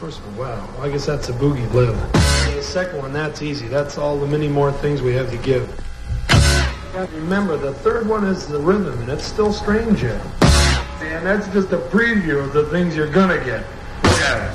First one, wow. Well, I guess that's a boogie live. And the second one, that's easy. That's all the many more things we have to give. Remember, the third one is the rhythm, and it's still strange yet. And that's just a preview of the things you're gonna get. Yeah.